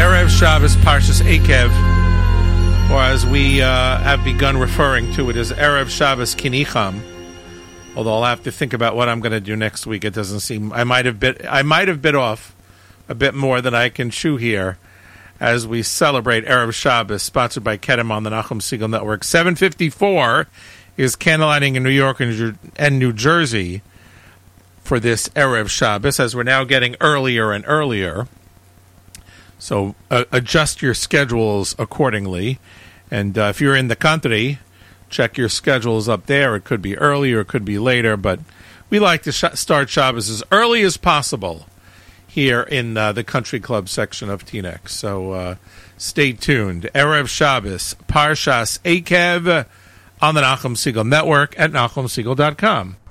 Erev Shabbos Parshas Eikev, or as we have begun referring to it as Erev Shabbos Kinicham. Although I'll have to think about what I'm going to do next week. It doesn't seem I might have bit off a bit more than I can chew here as we celebrate Erev Shabbos, sponsored by Kedem on the Nachum Segal Network. 7:54 is candlelighting in New York and New Jersey for this Erev Shabbos, as we're now getting earlier and earlier. So adjust your schedules accordingly. And if you're in the country, check your schedules up there. It could be earlier, it could be later, but we like to start Shabbos as early as possible here in the Country Club section of Teaneck. So stay tuned. Erev Shabbos, Parshas Eikev on the Nachum Segal Network at NachumSegal.com.